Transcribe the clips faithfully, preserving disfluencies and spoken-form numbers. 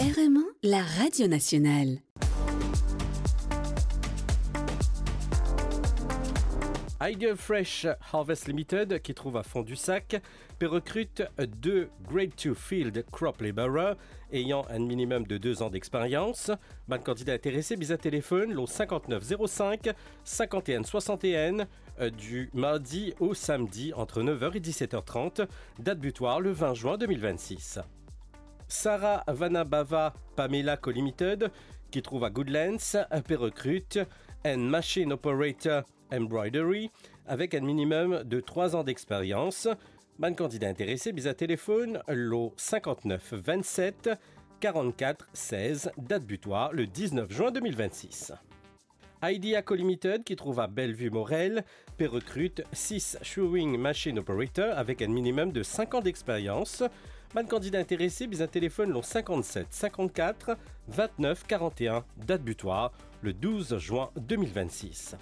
R M un, la radio nationale. Idea Fresh Harvest Limited, qui trouve à Fond-du-Sac, recrute deux Grade deux Field Crop Labourers ayant un minimum de deux ans d'expérience. Ben, candidat intéressé, bisa téléphone, l'au cinquante-neuf zéro cinq cinquante et un soixante et un euh, du mardi au samedi entre neuf heures et dix-sept heures trente, date butoir le vingt juin deux mille vingt-six. Sarah Vanabava Pamela Co Limited, qui trouve à Goodlands, recrute un Machine Operator Embroidery avec un minimum de trois ans d'expérience. Man candidat intéressé, bisa téléphone, l'au cinquante-neuf vingt-sept quarante-quatre seize, date butoir le dix-neuf juin deux mille vingt-six. Idea Co Limited, qui trouve à Bellevue-Morel, recrute six Shoeing Machine Operator avec un minimum de cinq ans d'expérience. Man candidat intéressé, bisa téléphone, l'au cinquante-sept cinquante-quatre vingt-neuf quarante et un, date butoir le douze juin deux mille vingt-six.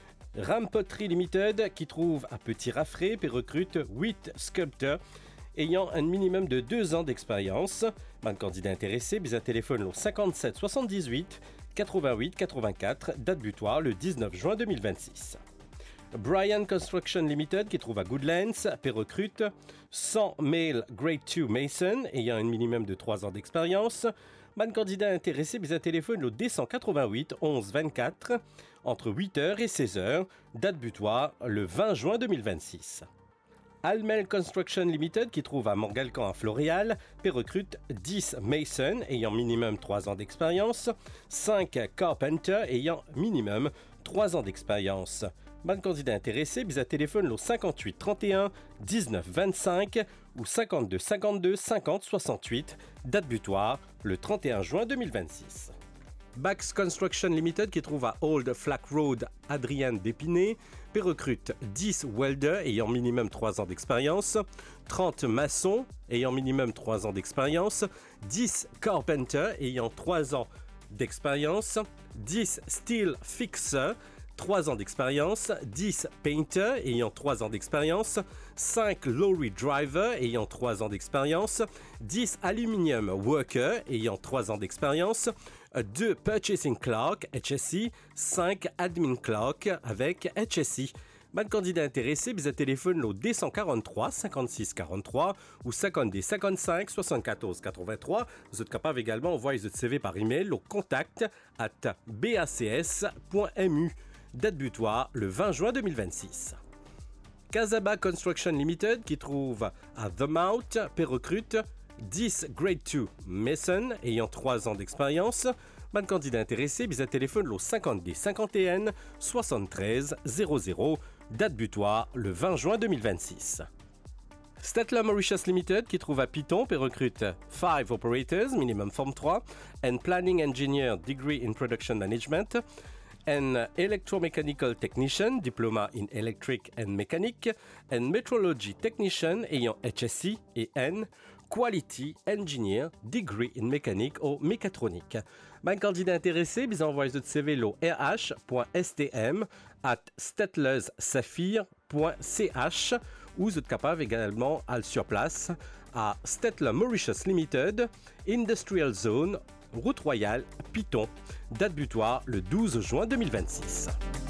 Ram Pottery Limited, qui trouve à Petit Raffray, recrute huit sculpteurs ayant un minimum de deux ans d'expérience. Man candidat intéressé, bisa téléphone au cinquante-sept soixante-dix-huit quatre-vingt-huit quatre-vingt-quatre, date butoir le dix-neuf juin deux mille vingt-six. Brian Construction Limited, qui trouve à Goodlands, recrute cent male Grade deux Mason ayant un minimum de trois ans d'expérience. Man candidat intéressé, bisa téléphone au deux cent quatre-vingt-huit onze vingt-quatre entre huit heures et seize heures, date butoir le vingt juin deux mille vingt-six. Almel Construction Limited, qui trouve à Morgalcan à Floréal, recrute dix Mason ayant minimum trois ans d'expérience, cinq Carpenter ayant minimum trois ans d'expérience. Man candidat intéressé, bisa téléphone au cinquante-huit trente et un dix-neuf vingt-cinq ou cinquante-deux cinquante-deux cinquante soixante-huit, date butoir le trente et un juin deux mille vingt-six. Bax Construction Limited, qui trouve à Old Flack Road, Adrien d'Épinay, recrute dix welders ayant minimum trois ans d'expérience, trente maçons ayant minimum trois ans d'expérience, dix carpenters ayant trois ans d'expérience, dix steel fixers, trois ans d'expérience, dix painters ayant trois ans d'expérience, cinq lorry drivers ayant trois ans d'expérience, dix aluminium workers ayant trois ans d'expérience, deux purchasing clerk H S I, cinq admin clerk avec H S I. Man candidat intéressé, bisa téléphone au deux cent quarante-trois cinquante-six quarante-trois ou cinquante-deux cinquante-cinq soixante-quatorze quatre-vingt-trois. Vous êtes capable également d'envoyer votre C V par email au contact at b a c s point m u. Date butoir le vingt juin deux mille vingt-six. Casaba Construction Limited, qui trouve à The Mount, recrute dix Grade deux Mason ayant trois ans d'expérience. Man candidat intéressé, bisa téléphone au cinquante-deux cinquante et un soixante-treize zéro zéro, date butoir le vingt juin deux mille vingt-six. Statler Mauritius Limited, qui trouve à Piton, recrute cinq operators, minimum form trois, and planning engineer degree in production management, an electromechanical technician, diploma in electric and mechanic, and metrology technician ayant H S I et N, quality engineer, degree in mechanic ou mécatronique. Man candidat intéressé, bisa envoyer votre C V au r h point s t m at statlerssaphir point c h ou vous êtes capable également aller sur place à Statler Mauritius Limited, Industrial Zone, Route Royale, Piton. Date butoir le douze juin deux mille vingt-six.